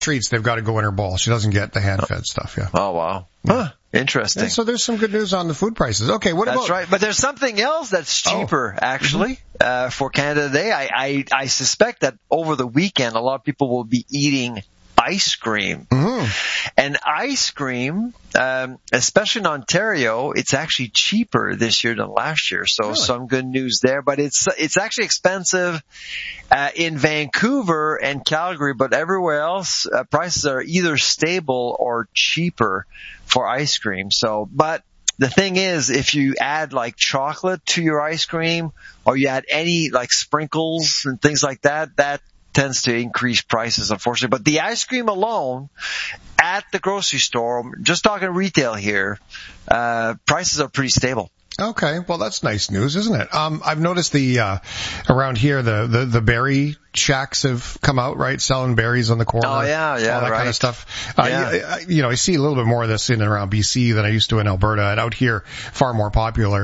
treats, they've got to go in her bowl. She doesn't get the hand-fed stuff, yeah. Oh, wow. Huh. Interesting. And so there's some good news on the food prices. Okay, what about... That's right. But there's something else that's cheaper, actually, for Canada Day. I suspect that over the weekend, a lot of people will be eating ice cream. And ice cream, especially in Ontario, it's actually cheaper this year than last year. So some good news there. But it's actually expensive in Vancouver and Calgary, but everywhere else, prices are either stable or cheaper for ice cream. So, but the thing is, if you add like chocolate to your ice cream, or you add any like sprinkles and things like that, that tends to increase prices, unfortunately. But the ice cream alone at the grocery store, just talking retail here, prices are pretty stable. Okay, well that's nice news, isn't it? I've noticed around here the berry shacks have come out, right? Selling berries on the corner. Oh yeah, all that right. kind of stuff. I see a little bit more of this in and around BC than I used to in Alberta, and out here far more popular.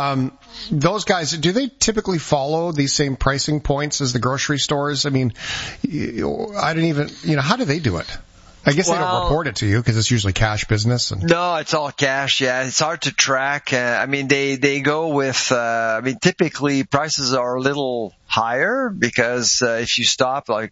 Those guys, do they typically follow these same pricing points as the grocery stores? I mean, I didn't even, how do they do it? I guess they don't report it to you because it's usually cash business. No, it's all cash. Yeah, it's hard to track. They go with. Typically prices are a little higher because if you stop, like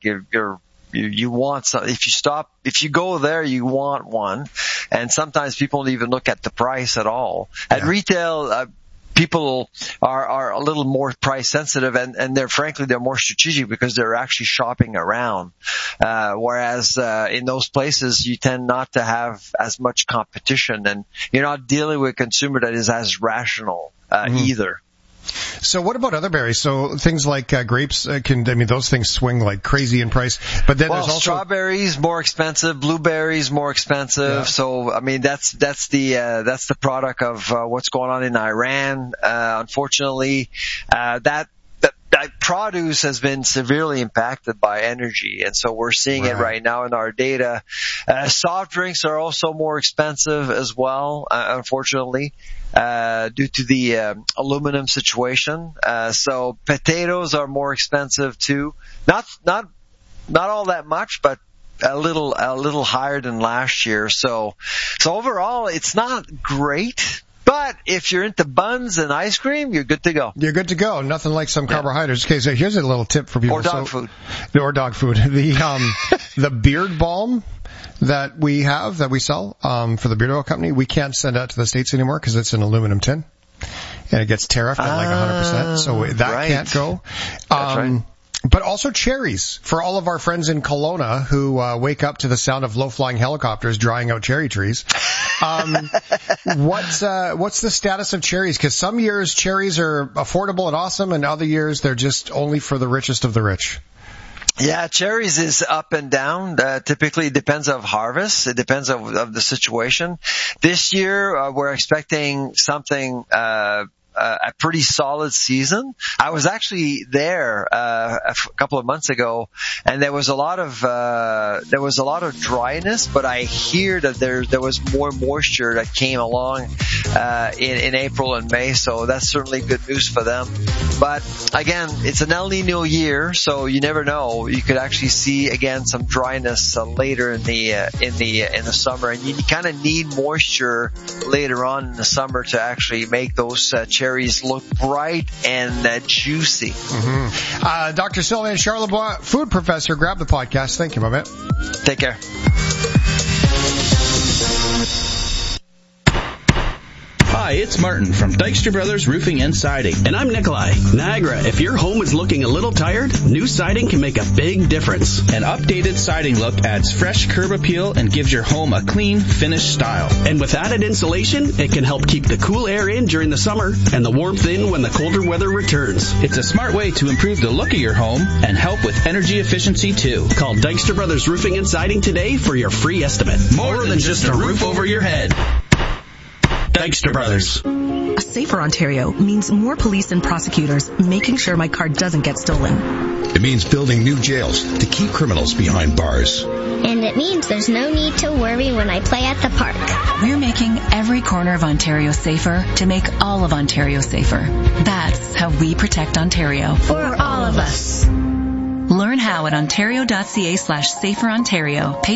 you want some. If you go there, you want one, and sometimes people don't even look at the price at all. At retail. People are a little more price sensitive and they're more strategic because they're actually shopping around. Whereas, in those places you tend not to have as much competition and you're not dealing with a consumer that is as rational, either. So what about other berries? So things like grapes those things swing like crazy in price. But then there's also strawberries more expensive, blueberries more expensive. Yeah. So that's the product of what's going on in Iran. Unfortunately, that produce has been severely impacted by energy, and so we're seeing it right now in our data. Soft drinks are also more expensive as well, unfortunately, due to the aluminum situation. So potatoes are more expensive too. Not all that much, but a little higher than last year. So overall, it's not great. But if you're into buns and ice cream, you're good to go. You're good to go. Nothing like some carbohydrates. Okay, so here's a little tip for people. Or dog food. Or dog food. The beard balm that we sell for the beard oil company, we can't send out to the States anymore because it's an aluminum tin. And it gets tariffed at like 100%. So that can't go. That's right. But also cherries for all of our friends in Kelowna who wake up to the sound of low-flying helicopters drying out cherry trees. What's the status of cherries? Because some years cherries are affordable and awesome, and other years they're just only for the richest of the rich. Yeah, cherries is up and down. Typically, it depends on harvest. It depends of the situation. This year, we're expecting something. A pretty solid season. I was actually there a couple of months ago, and there was a lot of dryness. But I hear that there was more moisture that came along in April and May, so that's certainly good news for them. But again, it's an El Nino year, so you never know. You could actually see again some dryness later in the summer, and you kind of need moisture later on in the summer to actually make those cherries look bright and juicy. Dr. Sylvain Charlebois, food professor, grab the podcast. Thank you, my man. Take care. Hi, it's Martin from Dykstra Brothers Roofing and Siding. And I'm Nikolai. Niagara, if your home is looking a little tired, new siding can make a big difference. An updated siding look adds fresh curb appeal and gives your home a clean, finished style. And with added insulation, it can help keep the cool air in during the summer and the warmth in when the colder weather returns. It's a smart way to improve the look of your home and help with energy efficiency too. Call Dykstra Brothers Roofing and Siding today for your free estimate. More than just a roof over your head. Dykstra Brothers. A safer Ontario means more police and prosecutors making sure my car doesn't get stolen. It means building new jails to keep criminals behind bars. And it means there's no need to worry when I play at the park. We're making every corner of Ontario safer to make all of Ontario safer. That's how we protect Ontario. For all of us. Learn how at ontario.ca/saferontario.